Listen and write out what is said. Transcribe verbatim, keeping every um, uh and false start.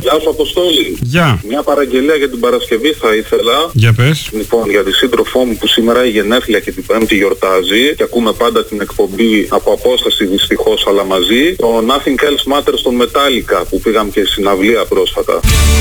Γεια σου, Αποστόλη. Γεια. Μια παραγγελία για την Παρασκευή θα ήθελα. Για πες. Λοιπόν, για τη σύντροφό μου που σήμερα η γενέθλια και την Πέμπτη γιορτάζει και ακούμε πάντα την εκπομπή από απόσταση δυστυχώς αλλά μαζί. Το Nothing Else Matters των Metallica που πήγαμε και συναυλία πρόσφατα.